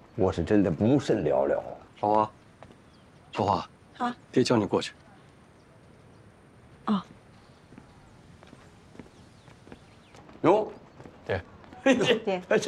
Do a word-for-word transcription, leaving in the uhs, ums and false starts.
我是真的不甚了了。 老王，小华， 啊， 爹叫你过去。 哦， 哟， 爹， 爹。